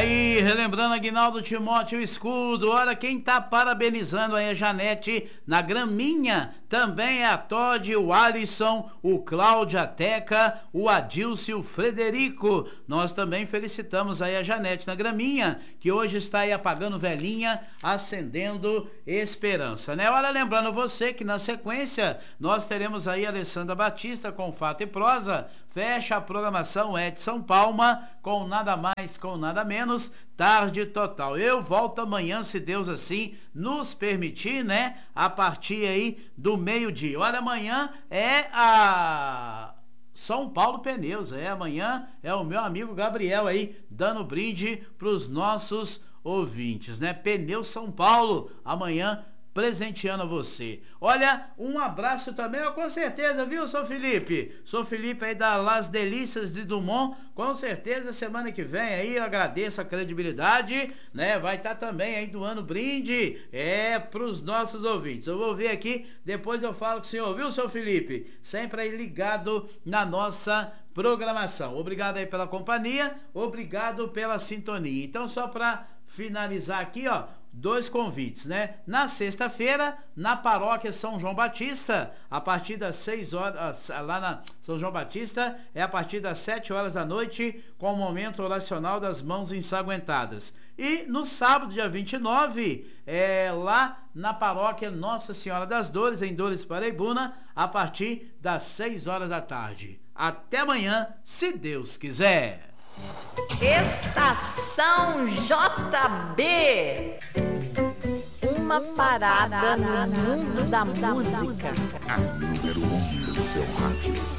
Aí, relembrando Aguinaldo Timóteo Escudo, olha quem tá parabenizando aí a Janete na graminha, também é a Todd, o Alisson, o Cláudio, a Teca, o Adilson e o Frederico. Nós também felicitamos aí a Janete na graminha, que hoje está aí apagando velhinha, acendendo esperança, né? Olha, lembrando você que na sequência nós teremos aí a Alessandra Batista com Fato e Prosa, fecha a programação Edson Palma com Nada Mais, com Nada Menos, Tarde Total. Eu volto amanhã, se Deus assim nos permitir, né? A partir aí do meio-dia. Olha, amanhã é a São Paulo Pneus, amanhã é o meu amigo Gabriel aí dando brinde para os nossos ouvintes, né? Pneu São Paulo, amanhã presenteando você. Olha, um abraço também, com certeza, viu, Sou Felipe? Sou Felipe aí da Las Delícias de Dumont, com certeza semana que vem aí eu agradeço a credibilidade, né? Vai estar também aí doando brinde, pros nossos ouvintes. Eu vou ver aqui, depois eu falo com o senhor, viu, Sou Felipe? Sempre aí ligado na nossa programação. Obrigado aí pela companhia, obrigado pela sintonia. Então, só para finalizar aqui, ó, 2 convites, né? Na sexta-feira, na paróquia São João Batista, a partir das 6 horas, lá na São João Batista, é a partir das 7 horas da noite, com o momento oracional das mãos ensanguentadas. E no sábado, dia 29, lá na paróquia Nossa Senhora das Dores, em Dores Paraibuna, a partir das 6 horas da tarde. Até amanhã, se Deus quiser. Estação JB, uma parada no mundo da música. A número 1 do seu rádio.